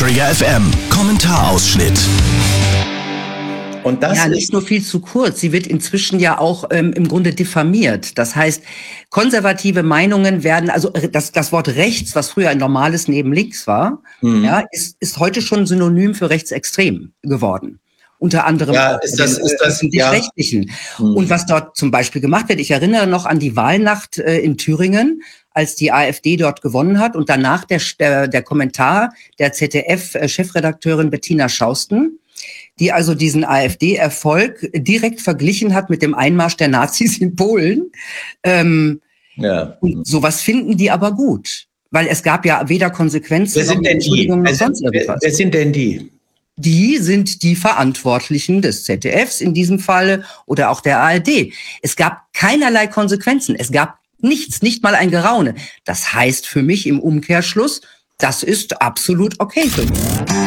Träger FM. Kommentarausschnitt. Und das ja, nicht nur viel zu kurz. Sie wird inzwischen ja auch im Grunde diffamiert. Das heißt, konservative Meinungen werden, also das Wort rechts, was früher ein normales neben links war, ja, ist heute schon synonym für rechtsextrem geworden. Unter anderem ja, auch ist das die Rechtlichen. Und was dort zum Beispiel gemacht wird, ich erinnere noch an die Wahlnacht in Thüringen, als die AfD dort gewonnen hat und danach der Kommentar der ZDF-Chefredakteurin Bettina Schausten, die also diesen AfD-Erfolg direkt verglichen hat mit dem Einmarsch der Nazis in Polen. Und sowas finden die aber gut, weil es gab ja weder Konsequenzen noch Entschuldigungen noch sonst irgendwas. Wer sind denn die? Die sind die Verantwortlichen des ZDFs in diesem Falle oder auch der ARD. Es gab keinerlei Konsequenzen. Es gab nichts, nicht mal ein Geraune. Das heißt für mich im Umkehrschluss, das ist absolut okay für mich.